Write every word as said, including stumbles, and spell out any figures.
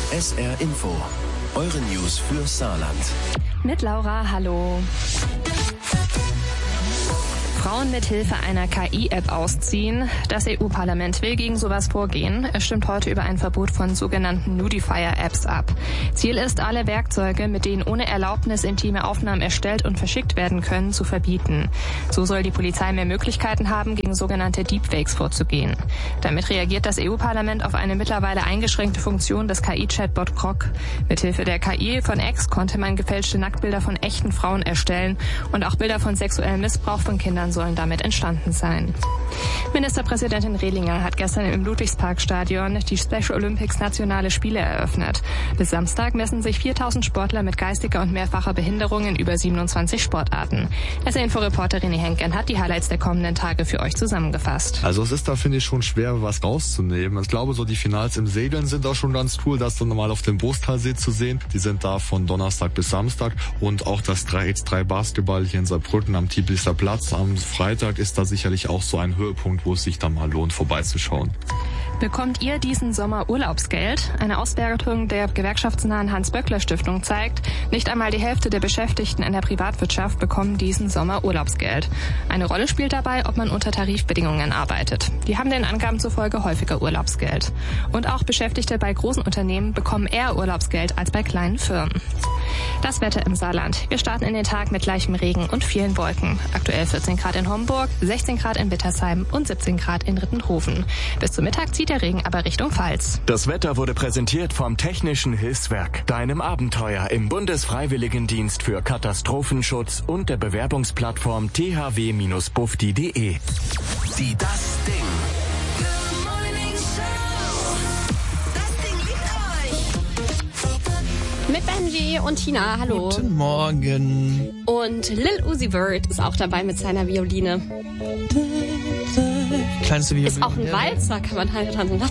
S R Info. Eure News für Saarland. Mit Laura, hallo. Frauen mit Hilfe einer K I-App ausziehen. Das E U-Parlament will gegen sowas vorgehen. Es stimmt heute über ein Verbot von sogenannten Nudifier-Apps ab. Ziel ist, alle Werkzeuge, mit denen ohne Erlaubnis intime Aufnahmen erstellt und verschickt werden können, zu verbieten. So soll die Polizei mehr Möglichkeiten haben, gegen sogenannte Deepfakes vorzugehen. Damit reagiert das E U-Parlament auf eine mittlerweile eingeschränkte Funktion des K I-Chatbot Grok. Mithilfe der K I von X konnte man gefälschte Nacktbilder von echten Frauen erstellen und auch Bilder von sexuellem Missbrauch von Kindern sollen damit entstanden sein. Ministerpräsidentin Rehlinger hat gestern im Ludwigsparkstadion die Special Olympics nationale Spiele eröffnet. Bis Samstag messen sich viertausend Sportler mit geistiger und mehrfacher Behinderung in über siebenundzwanzig Sportarten. S R-Info-Reporter René Henken hat die Highlights der kommenden Tage für euch zusammengefasst. Also es ist da, finde ich, schon schwer, was rauszunehmen. Ich glaube, so die Finals im Segeln sind auch schon ganz cool, das dann mal auf dem Boostalsee zu sehen. Die sind da von Donnerstag bis Samstag. Und auch das drei gegen drei Basketball hier in Saarbrücken am Tieblicher Platz am Freitag ist da sicherlich auch so ein Höhepunkt, wo es sich dann mal lohnt, vorbeizuschauen. Bekommt ihr diesen Sommer Urlaubsgeld? Eine Auswertung der gewerkschaftsnahen Hans-Böckler-Stiftung zeigt, nicht einmal die Hälfte der Beschäftigten in der Privatwirtschaft bekommen diesen Sommer Urlaubsgeld. Eine Rolle spielt dabei, ob man unter Tarifbedingungen arbeitet. Die haben den Angaben zufolge häufiger Urlaubsgeld. Und auch Beschäftigte bei großen Unternehmen bekommen eher Urlaubsgeld als bei kleinen Firmen. Das Wetter im Saarland. Wir starten in den Tag mit leichtem Regen und vielen Wolken. Aktuell vierzehn Grad in Homburg, sechzehn Grad in Wittersheim und siebzehn Grad in Rittenhofen. Bis zum Mittag zieht der Regen aber Richtung Pfalz. Das Wetter wurde präsentiert vom Technischen Hilfswerk, deinem Abenteuer im Bundesfreiwilligendienst für Katastrophenschutz und der Bewerbungsplattform t h w Bindestrich bufdi punkt d e. Die Das Ding. Mit Benji und Tina, hallo. Guten Morgen. Und Lil Uzi Vert ist auch dabei mit seiner Violine. Kleinste Violine. Ist auch ein Walzer, kann man halt dran